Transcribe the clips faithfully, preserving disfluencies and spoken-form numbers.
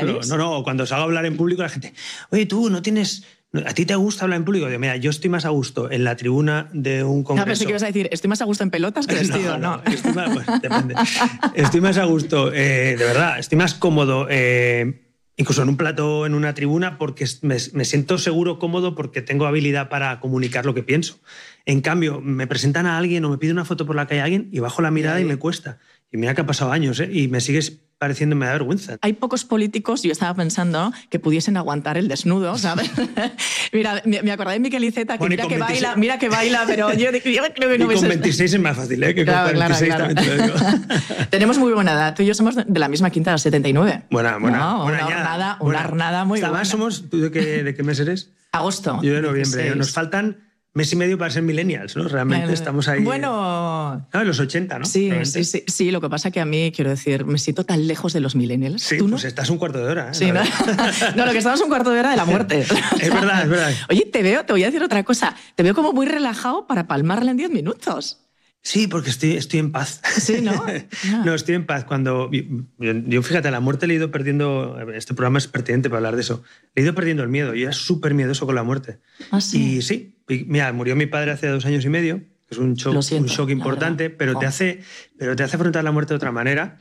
ejemplo. No, no, cuando salgo a hablar en público la gente, oye, tú no tienes... ¿A ti te gusta hablar en público? Digo, mira, yo estoy más a gusto en la tribuna de un congreso. No, pensé que ibas a decir, estoy más a gusto en pelotas que vestido. no, no. no. Estoy más, pues, depende. Estoy más a gusto, eh, de verdad, estoy más cómodo, eh, incluso en un plató, en una tribuna, porque me, me siento seguro, cómodo, porque tengo habilidad para comunicar lo que pienso. En cambio, me presentan a alguien o me pide una foto por la calle a alguien y bajo la mirada y me cuesta. Y mira que ha pasado años, ¿eh? Y me sigues pareciendo, me da vergüenza. Hay pocos políticos, yo estaba pensando, que pudiesen aguantar el desnudo, ¿sabes? Mira, me acordé de Miquel Iceta, que bueno, mira que veintiséis... baila, mira que baila, pero yo, yo creo que no y me con veintiséis es más fácil, ¿eh? Que claro, con cuarenta y seis claro, claro. También te lo digo. Tenemos muy buena edad. Tú y yo somos de la misma quinta, setenta y nueve. Buena, buena. No, buena una añada, hornada, buena. Una hornada muy buena. Además somos... ¿Tú de qué, de qué mes eres? Agosto. Yo de noviembre. dieciséis. Nos faltan... mes y medio para ser millennials, ¿no? Realmente estamos ahí... Bueno... Ah, en los ochenta, ¿no? Sí, sí, sí, sí. Lo que pasa que a mí, quiero decir, me siento tan lejos de los millennials. Sí, ¿Tú pues no? estás un cuarto de hora, ¿eh? Sí, ¿no? No, lo que estamos un cuarto de hora de la muerte. Es verdad, es verdad. Oye, te veo, te voy a decir otra cosa. Te veo como muy relajado para palmarla en diez minutos. Sí, porque estoy, estoy en paz. Sí, ¿no? No, estoy en paz. Cuando yo, yo, fíjate, a la muerte le he ido perdiendo... Este programa es pertinente para hablar de eso. Le he ido perdiendo el miedo. Yo era súper miedoso con la muerte. ¿Ah, sí? Y sí, mira, murió mi padre hace dos años y medio, que es un shock, siento, un shock importante, pero, oh. te hace, pero te hace afrontar la muerte de otra manera.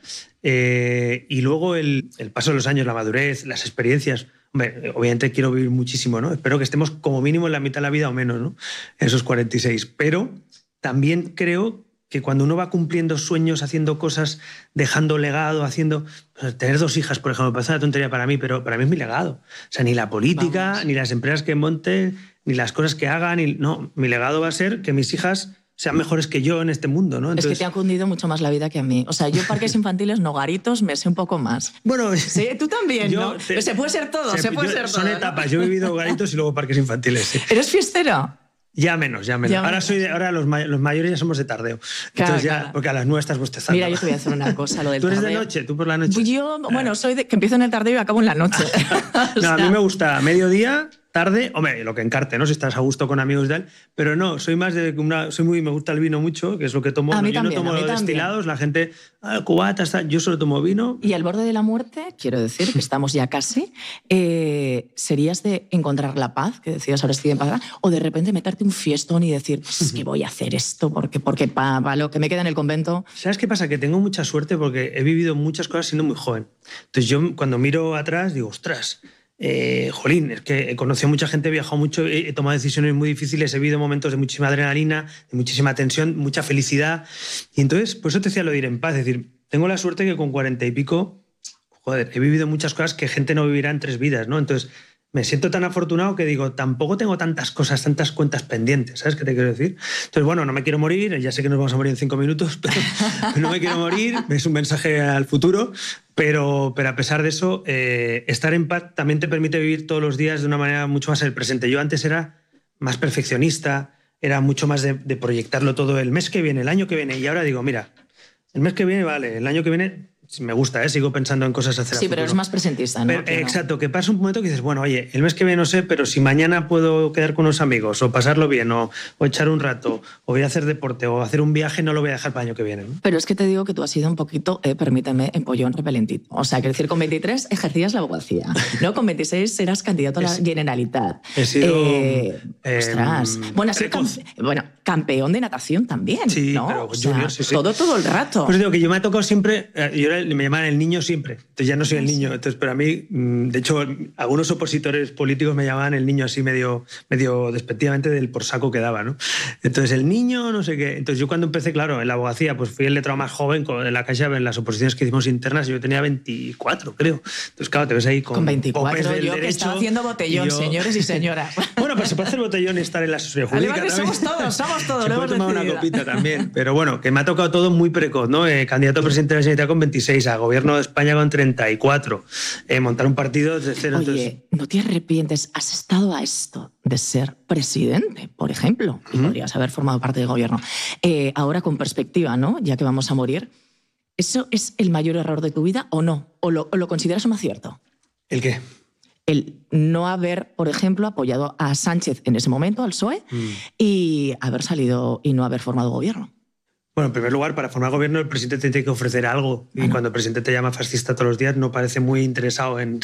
Eh, y luego el, el paso de los años, la madurez, las experiencias... Hombre, obviamente quiero vivir muchísimo, ¿no? Espero que estemos como mínimo en la mitad de la vida o menos, ¿no? Esos cuarenta y seis. Pero también creo que cuando uno va cumpliendo sueños, haciendo cosas, dejando legado, haciendo... Pues, tener dos hijas, por ejemplo, me parece una tontería para mí, pero para mí es mi legado. O sea, ni la política, Vamos. ni las empresas que monten, ni las cosas que hagan. Ni... No, mi legado va a ser que mis hijas sean mejores que yo en este mundo, ¿no? Entonces... Es que te ha cundido mucho más la vida que a mí. O sea, yo parques infantiles, no garitos, me sé un poco más. Bueno... Sí, tú también, yo, ¿no? te... Pero se puede ser todo, se, se puede yo, ser son todo. Son etapas. ¿No? Yo he vivido garitos y luego parques infantiles. Sí. ¿Eres fiestero? Ya menos, ya menos. Ya ahora menos. soy de, ahora los, may los mayores ya somos de tardeo. Claro, Entonces ya, claro. porque a las nueve estás bostezando. Mira, yo te voy a hacer una cosa, lo del ¿Tú eres tardeo. de noche? ¿Tú por la noche? Yo, bueno, soy de que empiezo en el tardeo y acabo en la noche. O sea... No, a mí me gusta mediodía, tarde, hombre, lo que encarte, ¿no? Si estás a gusto con amigos y tal, pero no, soy más de una, soy muy, me gusta el vino mucho, que es lo que tomo. A mí yo también, no tomo a mí los también. destilados, la gente, ah, cubatas, tal, yo solo tomo vino. Y al borde de la muerte, quiero decir, que estamos ya casi, eh, ¿serías de encontrar la paz, que decías ahora estoy en paz, o de repente meterte un fiestón y decir, pues es que voy a hacer esto porque, porque para pa lo que me queda en el convento? ¿Sabes qué pasa? Que tengo mucha suerte porque he vivido muchas cosas siendo muy joven. Entonces yo cuando miro atrás digo, ostras, Eh, jolín, es que he conocido a mucha gente, he viajado mucho, he, he tomado decisiones muy difíciles, he vivido momentos de muchísima adrenalina, de muchísima tensión, mucha felicidad. Y entonces, por eso te decía lo de ir en paz. Es decir, tengo la suerte que con cuarenta y pico, joder, he vivido muchas cosas que gente no vivirá en tres vidas, ¿no? Entonces, me siento tan afortunado que digo, tampoco tengo tantas cosas, tantas cuentas pendientes, ¿sabes qué te quiero decir? Entonces, bueno, no me quiero morir, ya sé que nos vamos a morir en cinco minutos, pero no me quiero morir, es un mensaje al futuro, pero, pero a pesar de eso, eh, estar en paz también te permite vivir todos los días de una manera mucho más el presente. Yo antes era más perfeccionista, era mucho más de, de proyectarlo todo el mes que viene, el año que viene, y ahora digo, mira, el mes que viene, vale, el año que viene... Me gusta, ¿eh? Sigo pensando en cosas a hacer. Sí, pero eres más presentista, ¿no? Pero, que exacto, no. Que pasa un momento que dices, bueno, oye, el mes que viene no sé, pero si mañana puedo quedar con unos amigos o pasarlo bien o, o echar un rato o voy a hacer deporte o hacer un viaje, no lo voy a dejar para el año que viene, ¿no? Pero es que te digo que tú has sido un poquito, eh, permíteme, empollón repelentito. O sea, quiero decir, con veintitrés ejercías la abogacía, ¿no? Con veintiséis eras candidato a la Generalitat. He sido... Eh, eh, ostras. Bueno, has sido campe bueno, campeón de natación también, sí, ¿no? Pero o sea, junior, sí, sí. Todo, todo el rato. Pues digo que yo me ha tocado siempre... Yo era, me llamaban el niño siempre. Entonces ya no soy el niño. Entonces, pero a mí, de hecho, algunos opositores políticos me llamaban el niño así medio, medio despectivamente del por saco que daba, ¿no? Entonces, el niño, no sé qué. Entonces, yo cuando empecé, claro, en la abogacía, pues fui el letrado más joven en la Caixa, en las oposiciones que hicimos internas, yo tenía veinticuatro, creo. Entonces, claro, te ves ahí con... Con veinticuatro, del yo que derecho, estaba haciendo botellón, yo... señores y señoras. Bueno, pues se puede hacer botellón y estar en la asesoría jurídica también. Somos todos, somos todos. Se puede tomar una copita también. Pero bueno, que me ha tocado todo muy precoz, ¿no? Eh, candidato a presidente de la Generalitat con veintiséis, a gobierno de España con treinta y cuatro, eh, montar un partido desde cero. Oye, entonces... ¿no te arrepientes? Has estado a esto de ser presidente, por ejemplo, y uh-huh. podrías haber formado parte del gobierno. Eh, ahora con perspectiva, ¿no? Ya que vamos a morir, ¿eso es el mayor error de tu vida o no? ¿O lo, o lo consideras un acierto? ¿El qué? El no haber, por ejemplo, apoyado a Sánchez en ese momento, al P S O E, mm. y haber salido y no haber formado gobierno. Bueno, en primer lugar, para formar gobierno el presidente tiene que ofrecer algo. Bueno. Y cuando el presidente te llama fascista todos los días, no parece muy interesado en